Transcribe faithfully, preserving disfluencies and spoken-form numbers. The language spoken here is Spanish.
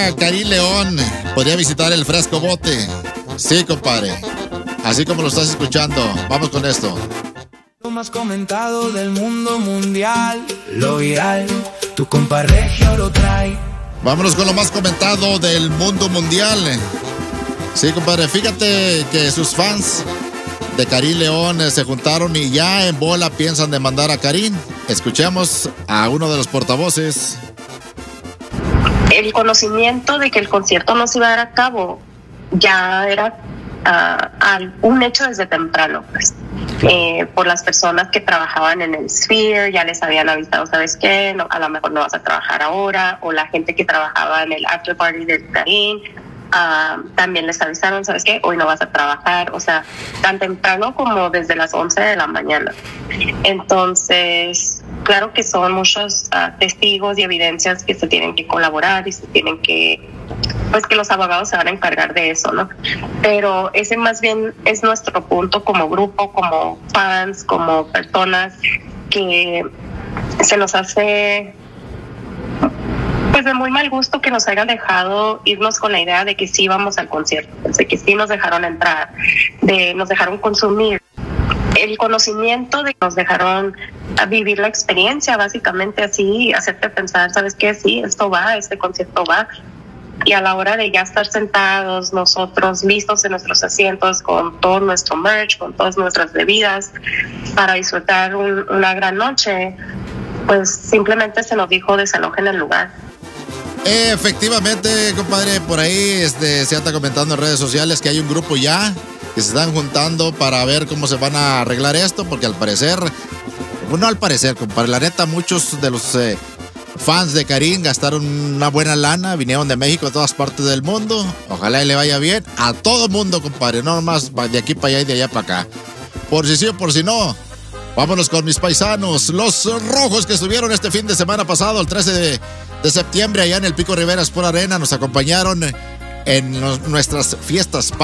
amiga Karin León podría visitar el Fresco Bote. Sí, compadre. Así como lo estás escuchando. Vamos con esto. Lo más comentado del mundo mundial, lo viral, tu compa Regio lo trae. Vámonos con lo más comentado del mundo mundial. Sí, compadre, fíjate que sus fans de Karin León se juntaron y ya en bola piensan demandar a Karin. Escuchemos a uno de los portavoces. El conocimiento de que el concierto no se iba a dar a cabo ya era uh, un hecho desde temprano, pues. Eh, por las personas que trabajaban en el Sphere, ya les habían avisado, ¿sabes qué? No, a lo mejor no vas a trabajar ahora, o la gente que trabajaba en el after party de Karin, uh, también les avisaron, ¿sabes qué? Hoy no vas a trabajar, o sea, tan temprano como desde las once de la mañana. Entonces, claro que son muchos uh, testigos y evidencias que se tienen que colaborar y se tienen que, pues que los abogados se van a encargar de eso, ¿no? Pero ese más bien es nuestro punto como grupo, como fans, como personas, que se nos hace pues de muy mal gusto que nos hayan dejado irnos con la idea de que sí íbamos al concierto, de que sí nos dejaron entrar, de nos dejaron consumir. El conocimiento de que nos dejaron a vivir la experiencia, básicamente así, hacerte pensar, ¿sabes qué? Sí, esto va, este concierto va. Y a la hora de ya estar sentados nosotros listos en nuestros asientos con todo nuestro merch, con todas nuestras bebidas para disfrutar un, una gran noche, pues simplemente se nos dijo desalojen el lugar. Efectivamente, compadre, por ahí este, se anda comentando en redes sociales que hay un grupo ya que se están juntando para ver cómo se van a arreglar esto, porque al parecer, bueno, al parecer, compadre, la neta, muchos de los eh, fans de Karin gastaron una buena lana, vinieron de México, de todas partes del mundo. Ojalá y le vaya bien a todo mundo, compadre, no nomás de aquí para allá y de allá para acá. Por si sí o por si no, vámonos con mis paisanos, los rojos que estuvieron este fin de semana pasado, el trece de, de septiembre, allá en el Pico Rivera Sport Arena, nos acompañaron en los, nuestras fiestas